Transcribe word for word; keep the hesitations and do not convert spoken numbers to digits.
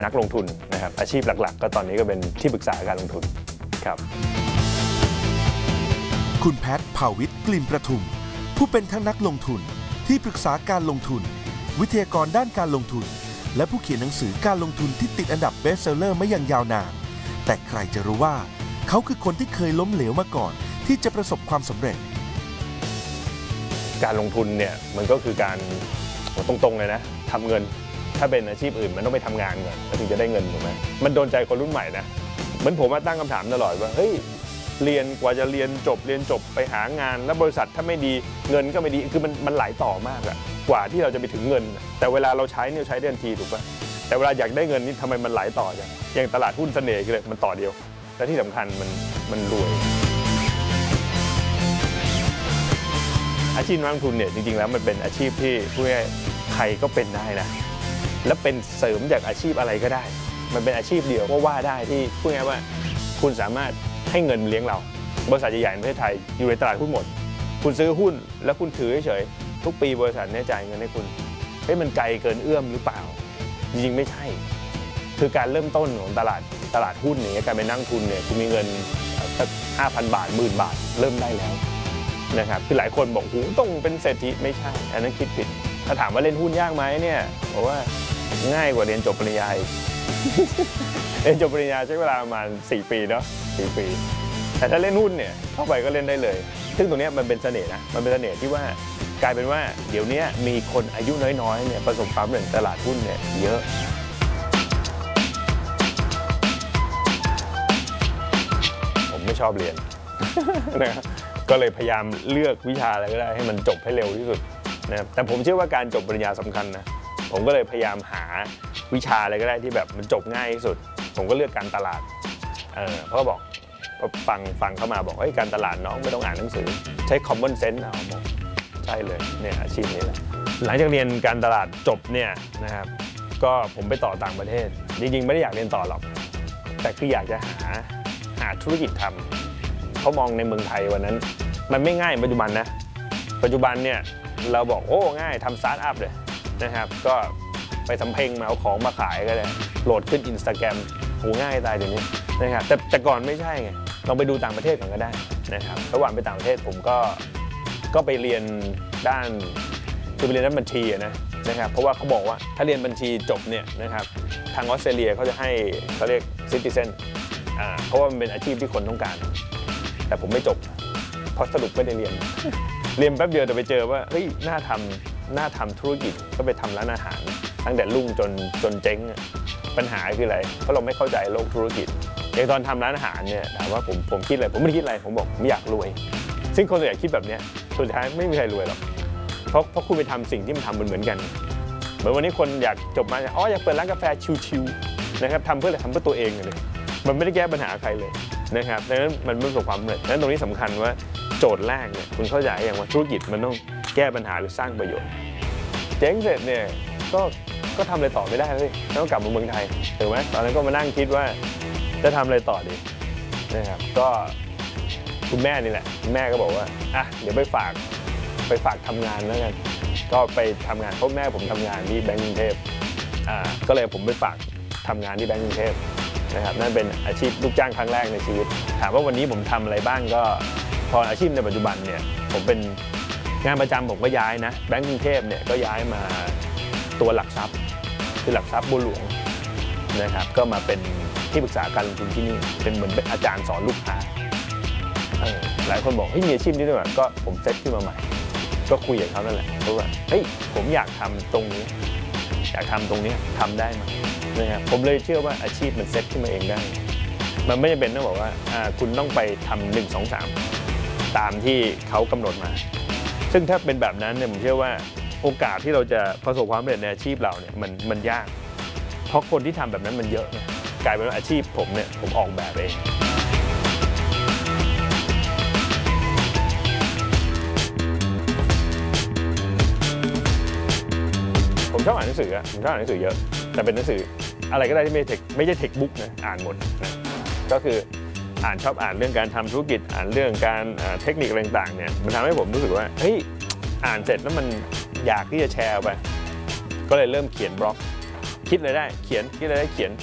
นักลงทุนนะครับอาชีพหลักๆก็ตอนนี้ก็เป็นที่ปรึกษาการลงทุนครับคุณแพทย์ภาวิทย์กลิ่นประทุมผู้เป็นทั้งนักลงทุนที่ปรึกษาการลงทุนวิทยากรด้านการลงทุนและผู้เขียนหนังสือการลงทุนที่ติดอันดับเบสเซลเลอร์มาอย่างยาวนานแต่ใครจะรู้ว่าเขาคือคนที่เคยล้มเหลวมาก่อนที่จะประสบความสำเร็จการลงทุนเนี่ยมันก็คือการตรงๆเลยนะทำเงินถ้าเป็นอาชีพอื่นมันต้องไปทำงานก่อนแล้วถึงจะได้เงินถูกไหมมันโดนใจคนรุ่นใหม่นะเหมือนผมมาตั้งคำถามตลอดว่าเฮ้ยเรียนกว่าจะเรียนจบเรียนจบไปหางานแล้วบริษัทถ้าไม่ดีเงินก็ไม่ดีคือมันมันหลายต่อมากอะกว่าที่เราจะไปถึงเงินแต่เวลาเราใช้เนี่ยใช้เดือนทีถูกป่ะแต่เวลาอยากได้เงินนี่ทำไมมันหลายต่อจังอย่างตลาดหุ้นเสน่ห์เลยมันต่อเดียวและที่สำคัญมันมันรวยอาชีพนักลงทุนเนี่ยจริงๆแล้วมันเป็นอาชีพที่ผู้ใหญ่ใครก็เป็นได้นะและเป็นเสริมจากอาชีพอะไรก็ได้มันเป็นอาชีพเดียวก็ว่าได้ที่พูดง่ายว่าคุณสามารถให้เงินเลี้ยงเราบริษัทใหญ่ๆในประเทศไทยอยู่ในตลาดหุ้นหมดคุณซื้อหุ้นแล้วคุณถือเฉยๆทุกปีบริษัทเนี่ยจ่ายเงินให้คุณเฮ้ยมันไกลเกินเอื้อมหรือเปล่าจริงๆไม่ใช่คือการเริ่มต้นของตลาดตลาดหุ้นเนี่ยการไปนั่งทุนเนี่ยคุณมีเงินสักห้าพันบาทหมื่นบาทเริ่มได้แล้วนะครับคือหลายคนบอกโอ้ต้องเป็นเศรษฐีไม่ใช่อันนั้นคิดผิดถ้าถามว่าเล่นหุ้นยากไหมเนี่ยบอกว่าง่ายกว่าเรียนจบปริญญาเรียนจบปริญญาใช้เวลาประมาณสี่ปีเนาะสี่ปีแต่ถ้าเล่นหุ้นเนี่ยเข้าไปก็เล่นได้เลยซึ่งตรงนี้มันเป็นเสน่ห์นะมันเป็นเสน่ห์ที่ว่ากลายเป็นว่าเดี๋ยวนี้มีคนอายุน้อยๆเนี่ยประสบความสำเร็จตลาดหุ้นเนี่ยเยอะผมไม่ชอบเรียนนะก็เลยพยายามเลือกวิชาอะไรก็ได้ให้มันจบให้เร็วที่สุดนะครับแต่ผมเชื่อว่าการจบปริญญาสำคัญนะผมก็เลยพยายามหาวิชาอะไรก็ได้ที่แบบมันจบง่ายที่สุดผมก็เลือกการตลาดเออเพราะบอกฟังฟังเข้ามาบอกเฮ้ยการตลาดน้องไม่ต้องอ่านหนังสือใช้ common sense เอาบอกใช่เลยเนี่ยอาชีพนี้แหละหลังจากเรียนการตลาดจบเนี่ยนะครับก็ผมไปต่อต่างประเทศจริงๆไม่ได้อยากเรียนต่อหรอกแต่คืออยากจะหาหาธุรกิจทำเขามองในเมืองไทยวันนั้นมันไม่ง่ายปัจจุบันนะปัจจุบันเนี่ยเราบอกโอ้ง่ายทำสตาร์ทอัพเลยนะครับก็ไปสำเพ็งมาเอาของมาขายก็ได้โหลดขึ้น Instagram โหง่ายตายเดี๋ยวนี้นะครับแต่แต่ก่อนไม่ใช่ไงลองไปดูต่างประเทศก่อนก็ได้นะครับระหว่างไปต่างประเทศผมก็ก็ไปเรียนด้านคือไปเรียนด้านบัญชีนะนะครับเพราะว่าเขาบอกว่าถ้าเรียนบัญชีจบเนี่ยนะครับทางออสเตรเลียเขาจะให้เขาเรียก Citizen อ่าเพราะว่ามันเป็นอาชีพที่คนต้องการแต่ผมไม่จบเพราะสรุปไม่ได้เรียนเรียนแป๊บเดียวแต่ไปเจอว่าเฮ้ยน่าทำน่าทำธุรกิจก็ไปทำร้านอาหารตั้งแต่รุ่งจนจนเจ๊งปัญหาคืออะไรเพราะเราไม่เข้าใจโลกธุรกิจอย่างตอนทำร้านอาหารเนี่ยถามว่าผมผมคิดอะไรผมไม่ได้คิดอะไรผมบอกผมอยากรวยซึ่งคนส่วนใหญ่คิดแบบนี้สุดท้ายไม่มีใครรวยหรอกเพราะเพราะคุณไปทำสิ่งที่มันทำเหมือนกันเหมือนวันนี้คนอยากจบมาอ๋ออยากเปิดร้านกาแฟชิวๆนะครับทำเพื่ออะไรทำเพื่อตัวเองเลยมันไม่ได้แก้ปัญหาใครเลยนะครับดังนั้นมันไม่ประสบความสำเร็จดังนั้นตรงนี้สำคัญว่าโจทย์แรกเนี่ยคุณเข้าใจอย่างว่าธุรกิจมันต้องแก้ปัญหาหรือสร้างประโยชน์เจ๊งเสร็จเนี่ยก็ก็ทำอะไรต่อไม่ได้เลยต้องกลับมาเมืองไทยถูกไหมตอนนั้นก็มานั่งคิดว่าจะทำอะไรต่อดีนะครับก็คุณแม่นี่แหละคุณแม่ก็บอกว่าอ่ะเดี๋ยวไปฝากไปฝากทำงานแล้วกันก็ไปทำงานเพราะแม่ผมทำงานที่แบงก์กรุงเทพอ่าก็เลยผมไปฝากทำงานที่แบงก์กรุงเทพนะครับนั่นเป็นอาชีพลูกจ้างครั้งแรกในชีวิตถามว่าวันนี้ผมทำอะไรบ้างก็พออาชีพในปัจจุบันเนี่ยผมเป็นงานประจำผมก็ย้ายนะแบงก์กรุงเทพเนี่ยก็ย้ายมาตัวหลักทรัพย์คือหลักทรัพย์บัวหลวงนะครับก็มาเป็นที่ปรึกษาการลงทุนที่นี่เป็นเหมือนเป็นอาจารย์สอนลูกค้าหลายคนบอกเฮ้ยมีอาชีพนี้ด้วยเหรอก็ผมเซตขึ้นมาใหม่ก็คุยกับเขานั่นแหละเพราะว่าเฮ้ยผมอยากทำตรงนี้อยากทำตรงนี้ทำได้ไหมนะครับผมเลยเชื่อว่าอาชีพมันเซตขึ้นมาเองได้มันไม่จำเป็นต้องบอกว่าคุณต้องไปทำหนึ่งสองสามตามที่เขากำหนดมาซึ่งถ้าเป็นแบบนั้นเนี่ยผมเชื่อว่าโอกาสที่เราจะประสบความสำเร็จในอาชีพเราเนี่ยมันมันยากเพราะคนที่ทำแบบนั้นมันเยอะนะกลายเป็นว่าอาชีพผมเนี่ยผมออกแบบเองผมชอบอ่านหนังสือผมชอบอ่านหนังสือเยอะแต่เป็นหนังสืออะไรก็ได้ที่ไม่เทคไม่ใช่เทคบุ๊กนะอ่านหมดนะก็คืออ่านชอบอ่านเรื่องการทำธุรกิจอ่านเรื่องการเทคนิคอะไรต่างๆเนี่ยมันทำให้ผมรู้สึกว่าเฮ้ยอ่านเสร็จแล้วมันอยากที่จะแชร์ไปก็เลยเริ่มเขียนบล็อกคิดเลยได้เขียนคิดเลยได้เขียน